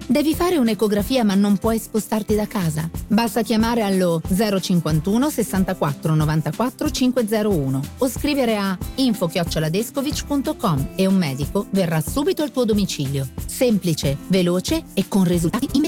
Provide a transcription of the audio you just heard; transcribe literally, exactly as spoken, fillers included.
Devi fare un'ecografia ma non puoi spostarti da casa? Basta chiamare allo zero cinquantuno sessantaquattro novantaquattro cinquecentouno o scrivere a info chiocciola descovich punto com e un medico verrà subito al tuo domicilio. Semplice, veloce e con risultati immediati.